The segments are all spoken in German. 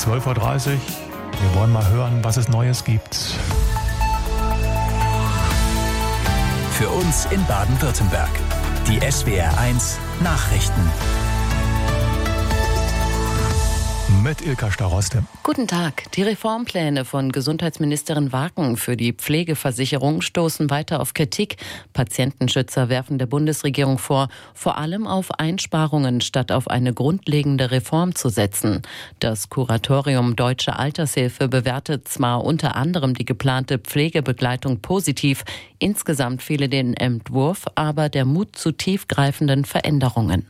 12.30 Uhr. Wir wollen mal hören, was es Neues gibt. Für uns in Baden-Württemberg. Die SWR1 Nachrichten. Mit Ilka Staroste. Guten Tag. Die Reformpläne von Gesundheitsministerin Waken für die Pflegeversicherung stoßen weiter auf Kritik. Patientenschützer werfen der Bundesregierung vor allem auf Einsparungen statt auf eine grundlegende Reform zu setzen. Das Kuratorium Deutsche Altershilfe bewertet zwar unter anderem die geplante Pflegebegleitung positiv, insgesamt fehle den Entwurf aber der Mut zu tiefgreifenden Veränderungen.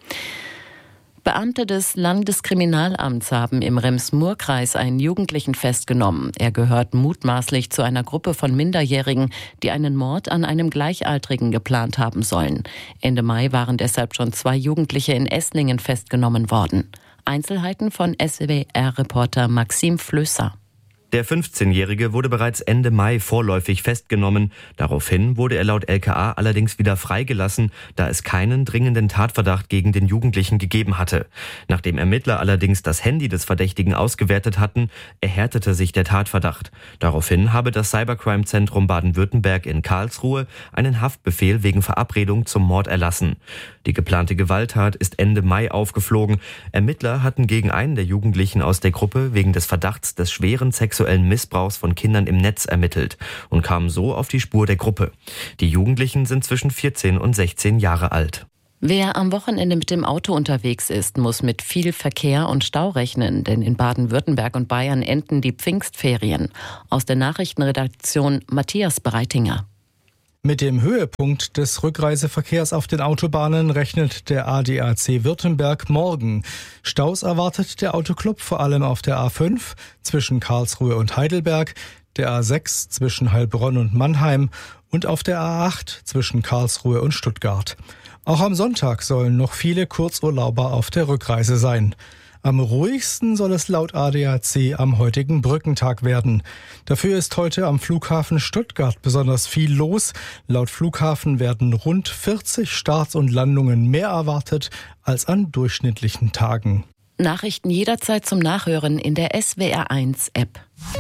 Beamte des Landeskriminalamts haben im Rems-Murr-Kreis einen Jugendlichen festgenommen. Er gehört mutmaßlich zu einer Gruppe von Minderjährigen, die einen Mord an einem Gleichaltrigen geplant haben sollen. Ende Mai waren deshalb schon 2 Jugendliche in Esslingen festgenommen worden. Einzelheiten von SWR-Reporter Maxim Flößer. Der 15-Jährige wurde bereits Ende Mai vorläufig festgenommen. Daraufhin wurde er laut LKA allerdings wieder freigelassen, da es keinen dringenden Tatverdacht gegen den Jugendlichen gegeben hatte. Nachdem Ermittler allerdings das Handy des Verdächtigen ausgewertet hatten, erhärtete sich der Tatverdacht. Daraufhin habe das Cybercrime-Zentrum Baden-Württemberg in Karlsruhe einen Haftbefehl wegen Verabredung zum Mord erlassen. Die geplante Gewalttat ist Ende Mai aufgeflogen. Ermittler hatten gegen einen der Jugendlichen aus der Gruppe wegen des Verdachts des schweren sexuellen Missbrauchs von Kindern im Netz ermittelt und kamen so auf die Spur der Gruppe. Die Jugendlichen sind zwischen 14 und 16 Jahre alt. Wer am Wochenende mit dem Auto unterwegs ist, muss mit viel Verkehr und Stau rechnen, denn in Baden-Württemberg und Bayern enden die Pfingstferien. Aus der Nachrichtenredaktion Matthias Breitinger. Mit dem Höhepunkt des Rückreiseverkehrs auf den Autobahnen rechnet der ADAC Württemberg morgen. Staus erwartet der Autoclub vor allem auf der A5 zwischen Karlsruhe und Heidelberg, der A6 zwischen Heilbronn und Mannheim und auf der A8 zwischen Karlsruhe und Stuttgart. Auch am Sonntag sollen noch viele Kurzurlauber auf der Rückreise sein. Am ruhigsten soll es laut ADAC am heutigen Brückentag werden. Dafür ist heute am Flughafen Stuttgart besonders viel los. Laut Flughafen werden rund 40 Starts und Landungen mehr erwartet als an durchschnittlichen Tagen. Nachrichten jederzeit zum Nachhören in der SWR1-App.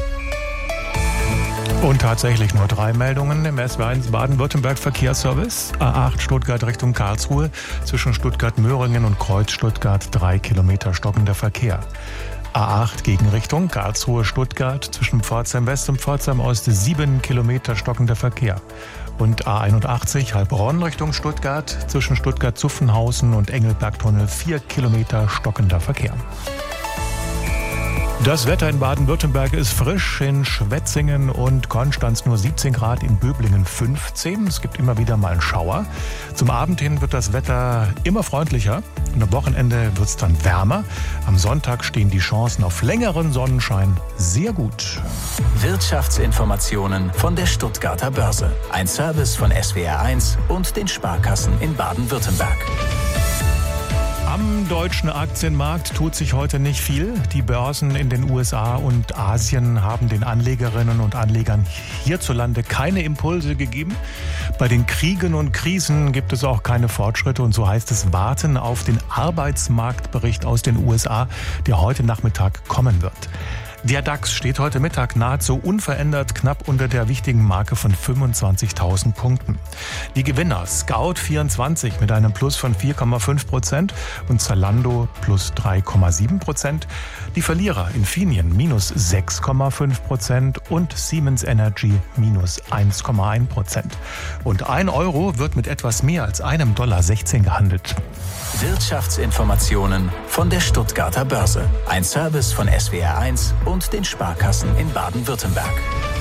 Und tatsächlich nur 3 Meldungen im SWR1 Baden-Württemberg Verkehrsservice. A8 Stuttgart Richtung Karlsruhe. Zwischen Stuttgart-Möhringen und Kreuz Stuttgart 3 Kilometer stockender Verkehr. A8 Gegenrichtung Karlsruhe-Stuttgart. Zwischen Pforzheim West und Pforzheim Ost 7 Kilometer stockender Verkehr. Und A81 Heilbronn Richtung Stuttgart. Zwischen Stuttgart-Zuffenhausen und Engelbergtunnel 4 Kilometer stockender Verkehr. Das Wetter in Baden-Württemberg ist frisch, in Schwetzingen und Konstanz nur 17 Grad, in Böblingen 15. Es gibt immer wieder mal einen Schauer. Zum Abend hin wird das Wetter immer freundlicher und am Wochenende wird es dann wärmer. Am Sonntag stehen die Chancen auf längeren Sonnenschein sehr gut. Wirtschaftsinformationen von der Stuttgarter Börse. Ein Service von SWR1 und den Sparkassen in Baden-Württemberg. Am deutschen Aktienmarkt tut sich heute nicht viel. Die Börsen in den USA und Asien haben den Anlegerinnen und Anlegern hierzulande keine Impulse gegeben. Bei den Kriegen und Krisen gibt es auch keine Fortschritte und so heißt es warten auf den Arbeitsmarktbericht aus den USA, der heute Nachmittag kommen wird. Der DAX steht heute Mittag nahezu unverändert knapp unter der wichtigen Marke von 25.000 Punkten. Die Gewinner Scout24 mit einem Plus von 4,5% und Zalando plus 3,7%. Die Verlierer Infineon minus 6,5% und Siemens Energy minus 1,1%. Und 1 Euro wird mit etwas mehr als $1,16 gehandelt. Wirtschaftsinformationen von der Stuttgarter Börse. Ein Service von SWR1 und den Sparkassen in Baden-Württemberg.